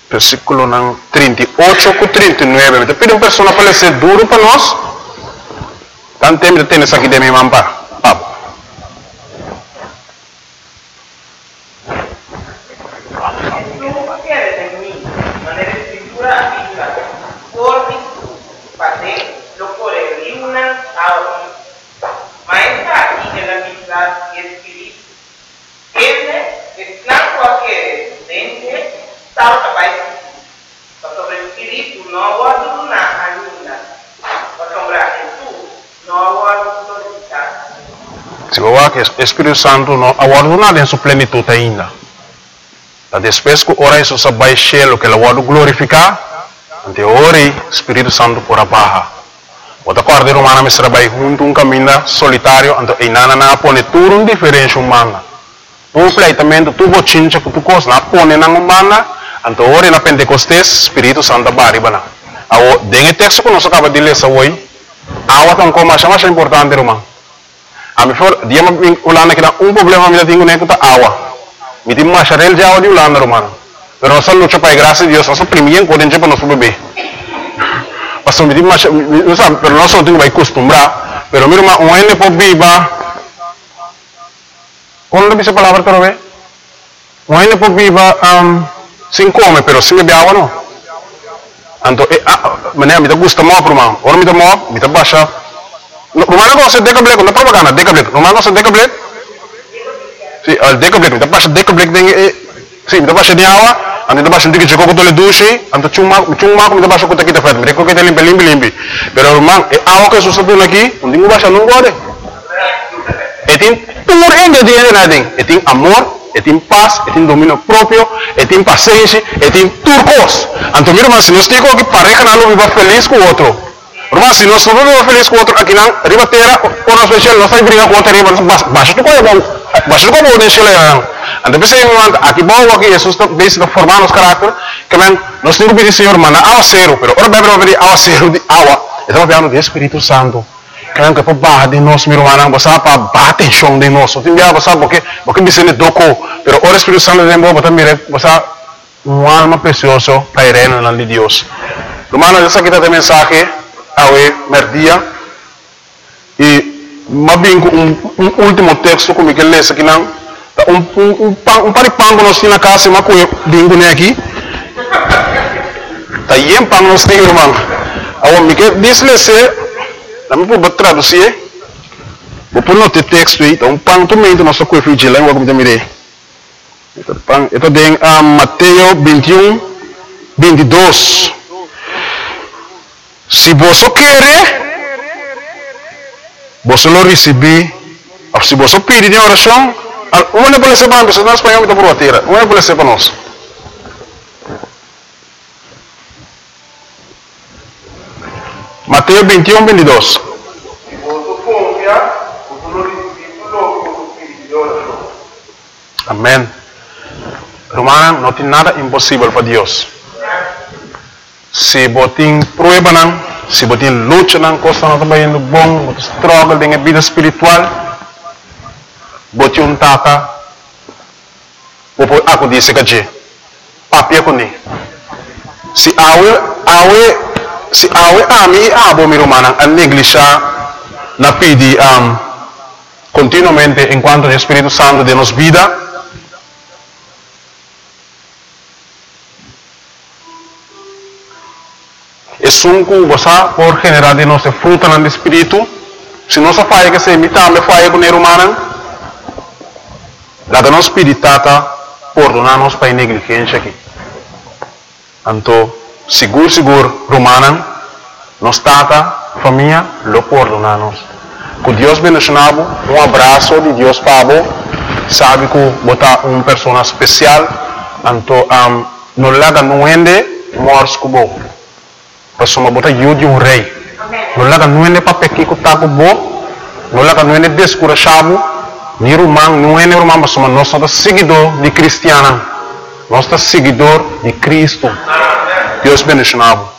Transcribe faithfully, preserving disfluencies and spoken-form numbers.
versículo trinta y ocho con treinta y nueve. Me te pide una persona para ser duro para nosotros. Tanto tempo tienes aqui de mi mampa. Papo. Se eu acho que o Espírito Santo não aguarda nada em sua plenitude ainda. Depois que ora isso se baixa o que ele aguarda glorificar, ante ora o Espírito Santo por abaixo. Outra parte humana me trabalha junto um caminho solitário, ante e nada na põe tudo um diferente humana. Um pleitamento tu bochincha que tu costa na põe na humana, ante ora na Pentecostes Espírito Santo baribana. Ao dengue texto que nós acaba de ler essa hoje, a outra coisa mais mais importante irmão. A mim for dia me ulana que um problema me tenho nem que tá água. Me tem mais charel de água de ulana irmão. Pero nós luta para graça de Deus, nós primeiro quando gente para nosso bebê. Mas me tem mais, não sabe, pero nós não temos que acostumbrar. Pero meu irmão, um ene por viva. Quando dice palavra para ver? Um ene por viva, um, sem come, pero sem beber água não. Então, mané, me dá gusta mal irmão. Ora me dá mal, me dá baixa. Rumah ko sa dekablik, na propaganda, dekablik. Rumah ko sa dekablik. Si, al dekablik, minta pa sa dekablik ding eh, si, minta pa sa diawa, ando minta pa sa digi chiko ko tole dushi, ando chuma, chuma ko minta pa sa ko kita fat, mereka kita limpi limpi limpi. Pero rumah, eh awa ko susabun lagi, hindi mo ba siya nunggo de. Etin tumor ende di ende nating, etin amor, etin paz, etin dominio propio, etin paciencia, etin turcos. Anto mira mas si nos digo que pareja na lo viva feliz com outro. Mas se nós não vamos feliz com outro aqui não, ribateira, ou nós fechamos, nós saímos brigar com outro, baixa tu coisa bom, baixa tu coisa bom, deixa ele lá. Então, pensei em um aqui bom, aqui, Jesus está bem formando os caráteres, que nós temos que pedir, Senhor, mano, água zero, pero ora bebe, bebe, água zero de água, estamos falando do Espírito Santo, que é para barra de nós, meu irmão, você para bater chão de nós, tem que você porque, porque me sente doco, pero ora Espírito Santo de bom, você mire, você uma alma preciosa para ir no nome de Deus. Irmão, essa aqui está a mensagem. Awe merdia e mabingo um, um último texto como que lê aqui não um um um um pari pango nós na casa mas com bingo né aqui tá yem pango nós tem irmão awe me que diz lê se na me por traduzir vou por no texto aí um pango também nós com fiji lá como também então pango então tem a Mateus vinte e um, vinte e dois. Se você quer, você lo receber. Se você pedir em oração, uma não pode ser para nós, nós espanhol está por bater, uma não pode ser para nós. Mateus vinte e um, vinte e dois. Se você confia, você lo receber logo você pedir em oração. Amém. Irmão, não tem nada impossível para Deus. Se botin prueba nang, se botin lucha nang, costa na também no bom, botin struggle dengan vida espiritual, botin um tata, bopo aku disse que je, papi aku ni. Se awe, awe, se awe ami abo mi romana, a neglijar na pedi um, continuamente enquanto o Espírito Santo de nos vida. Es un cosa por general de nuestro fruto en el espíritu. Si no se falla que se imita, me falla con el humano. La de nos spiritata por donarnos para negligencia aquí. Anto, seguro, seguro, romana, nos tata, familia, lo perdonamos. Que Dios bendicionado, un abrazo de Dios Pablo, sabe que bota una persona especial, anto, um, no le haga nuende, mors kubo. Pasuma bota yu de um rei. Não laga não é para pequeno que tá com bo, não laga não é descurachado, ni romano, não é romano, mas nós somos seguidor de cristiana, nós somos seguidor de Cristo. Deus bendicionado.